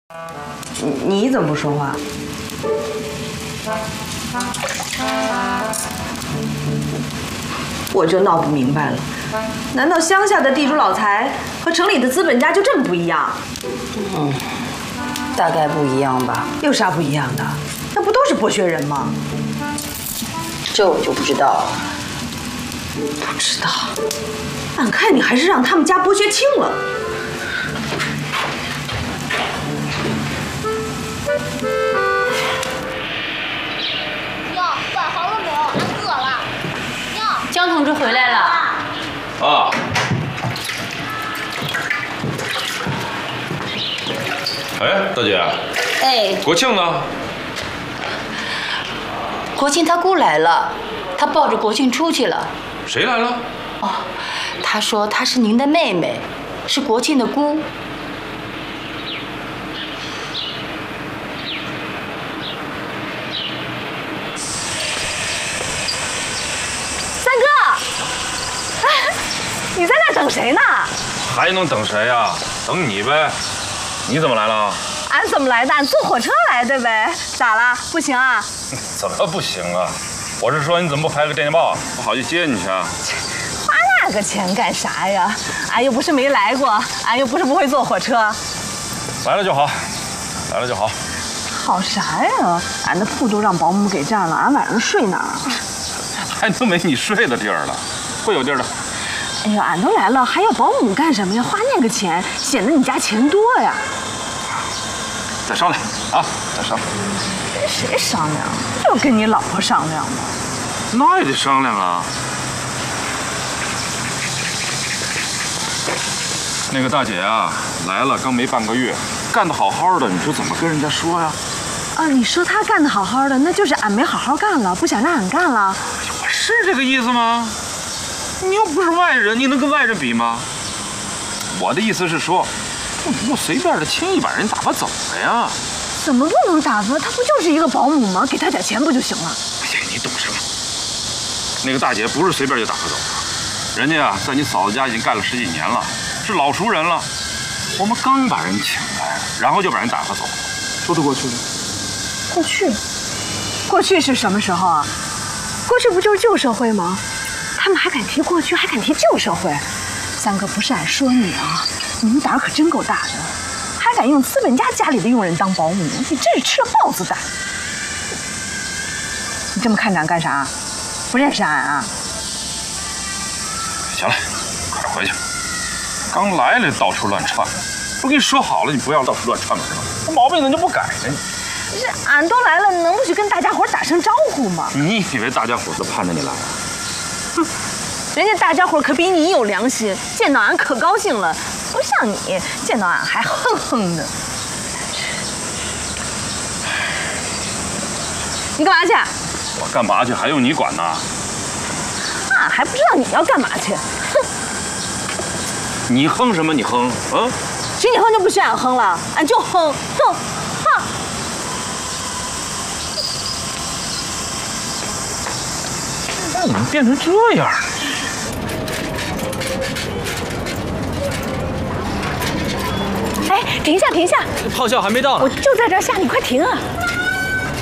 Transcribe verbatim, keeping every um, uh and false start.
你你怎么不说话？我就闹不明白了，难道乡下的地主老财和城里的资本家就这么不一样？ 嗯，大概不一样吧。 有啥不一样的？那不都是剥削人吗？ 这我就不知道了。 不知道，俺看你还是让他们家剥削轻了。 江同志回来了。 啊。哎，大姐。 哎。 国庆呢？ 国庆他姑来了，他抱着国庆出去了。 谁来了？ 哦，他说她是您的妹妹，是国庆的姑。 你在那等谁呢？ 还能等谁呀？等你呗。你怎么来了？ 俺怎么来的？俺坐火车来的呗。咋了？不行啊？ 怎么不行啊？我是说你怎么不拍个电报，我好去接你去啊？ 花那个钱干啥呀？俺又不是没来过，俺又不是不会坐火车。 来了就好，来了就好。 好啥呀？俺的铺都让保姆给占了，俺晚上睡哪儿？ 还能没你睡的地儿了？会有地儿的。 哎呦，俺都来了，还要保姆干什么呀？花那个钱，显得你家钱多呀。 再商量啊，再商量。 跟谁商量？就跟你老婆商量嘛。 那也得商量啊。那个大姐啊，来了刚没半个月，干得好好的，你说怎么跟人家说呀？ 啊，你说她干得好好的，那就是俺没好好干了，不想让俺干了。 我是这个意思吗？ 你又不是外人，你能跟外人比吗？我的意思是说，不能够随便的轻易把人打发走了呀。 怎么不能打发？她不就是一个保姆吗？给她点钱不就行了？ 哎呀，你懂什么？那个大姐不是随便就打发走的，人家啊，在你嫂子家已经干了十几年了，是老熟人了。我们刚把人请来，然后就把人打发走，说得过去吗？ 过去，过去是什么时候啊？过去不就是旧社会吗？ 他们还敢提过去，还敢提旧社会。三哥，不是俺说你啊，你们胆儿可真够大的，还敢用资本家家里的佣人当保姆，你真是吃了豹子胆。你这么看着俺干啥？不认识俺啊？ 行了，快点回去。刚来了到处乱窜，不跟你说好了，你不要到处乱窜吗？这毛病怎么就不改呢？ 这俺都来了，能不去跟大家伙打声招呼吗？ 你以为大家伙都盼着你来啊？ 哼，人家大家伙可比你有良心，见到俺可高兴了，不像你见到俺还哼哼的。你干嘛去？ 我干嘛去？还用你管呢？ 俺还不知道你要干嘛去。哼！ 你哼什么？你哼啊？ 许你哼就不许俺哼了，俺就哼哼哼。 怎么变成这样了？ 哎，停下，停下！ 炮校还没到呢。 我就在这儿下，你快停啊！